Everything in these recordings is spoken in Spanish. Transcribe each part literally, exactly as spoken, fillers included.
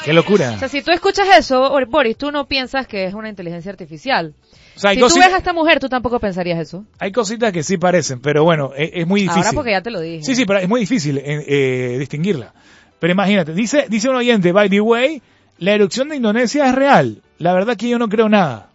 Qué locura. O sea, si tú escuchas eso, Boris, tú no piensas que es una inteligencia artificial. O sea, hay si tú cositas, ves a esta mujer, tú tampoco pensarías eso. hay cositas que sí parecen, pero bueno, es, es muy difícil. Ahora porque ya te lo dije. Sí, sí, pero es muy difícil eh, eh, distinguirla. Pero imagínate, dice, dice un oyente, by the way, la erupción de Indonesia es real. La verdad que yo no creo nada.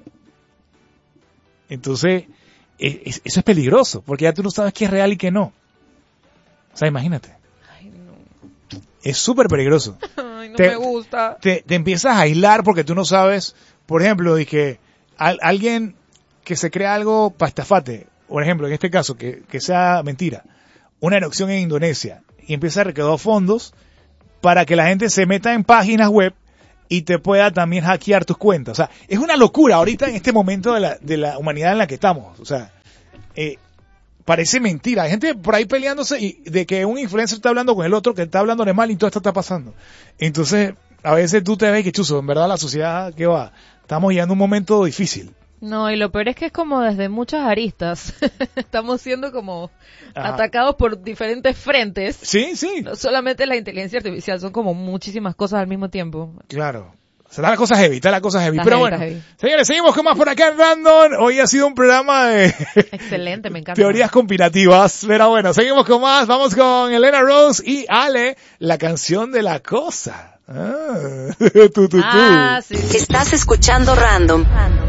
Entonces, es, es, eso es peligroso, porque ya tú no sabes qué es real y qué no. O sea, imagínate. Ay, no. Es súper peligroso. Ay, no te, me gusta. Te, te empiezas a aislar porque tú no sabes, por ejemplo, de que al, alguien que se crea algo para estafarte, por ejemplo, en este caso, que, que sea mentira, una erupción en Indonesia, y empieza a recaudar fondos para que la gente se meta en páginas web y te pueda también hackear tus cuentas. O sea, es una locura ahorita en este momento de la, de la humanidad en la que estamos. O sea, eh, parece mentira. Hay gente por ahí peleándose y de que un influencer está hablando con el otro, que está hablando mal y todo esto está pasando. Entonces, a veces tú te ves que, chuzo, en verdad la sociedad, ¿qué va? Estamos llegando a un momento difícil. No, y lo peor es que es como desde muchas aristas. Estamos siendo como Ajá. atacados por diferentes frentes. Sí, sí. No solamente la inteligencia artificial, son como muchísimas cosas al mismo tiempo. Claro. O sea, está la cosa heavy, está la cosa heavy. Está Pero heavy, bueno, está heavy. señores, seguimos con más por acá en Random. Hoy ha sido un programa de Excelente, me encanta. teorías conspirativas. Pero bueno, seguimos con más. Vamos con Elena Rose y Ale, la canción de la cosa. Ah, tú, tú, tú. Ah, sí, sí. Estás escuchando Random.